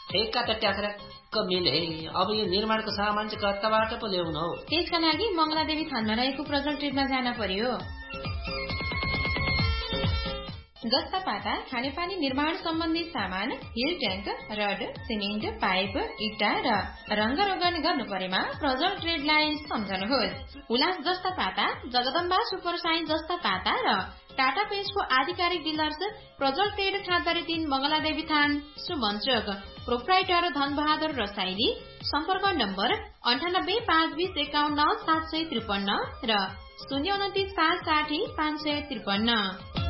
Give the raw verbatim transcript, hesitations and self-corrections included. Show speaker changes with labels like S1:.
S1: ठेक्का त ट्याक्राक्क मिले। अब यो निर्माणको सामान चाहिँ कताबाट पो ल्याउनु हौ?
S2: त्यसका लागि मंगलादेवी थानमा रहेको प्रजल ट्रेडमा जान पर्यो। जस्ता पाता खानेपानी निर्माण सम्बन्धी सामान, hill tank, rod, cement, pipe, इट्टा र रंगरोगन गर्नु परेमा प्रजल ट्रेडलाई सम्झनुहोस्। उलास जस्ता पाता, जगदम्बा सुपर साइन्स जस्ता पाता र टाटा पेन्ट्सको आधिकारिक डिलर्स प्रजल ट्रेड खाँदरी तीन मंगलादेवी थान सुमञ्चोक। प्रोप्राइटर धनबहादुर रसाइली। सम्पर्क नम्बर अन्ठानब्बे पाँच बीस एकाउन्न सात सय त्रिपन्न र शून्य उन्तिस पाँच साठी पाँच सय त्रिपन्न।